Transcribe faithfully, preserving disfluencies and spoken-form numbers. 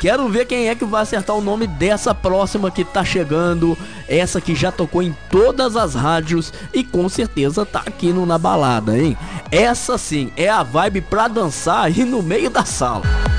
Quero ver quem é que vai acertar o nome dessa próxima que tá chegando. Essa que já tocou em todas as rádios e com certeza tá aqui no Na Balada, hein? Essa sim é a vibe pra dançar aí no meio da sala.